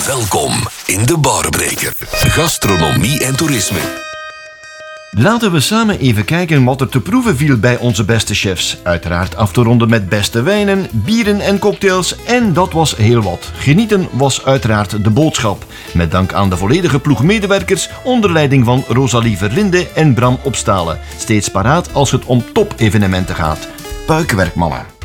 Welkom in de Barbreker. Gastronomie en toerisme. Laten we samen even kijken wat er te proeven viel bij onze beste chefs. Uiteraard af te ronden met beste wijnen, bieren en cocktails. En dat was heel wat. Genieten was uiteraard de boodschap. Met dank aan de volledige ploeg medewerkers onder leiding van Rosalie Verlinde en Bram Opstalen. Steeds paraat als het om top-evenementen gaat. Puikwerk, mannen.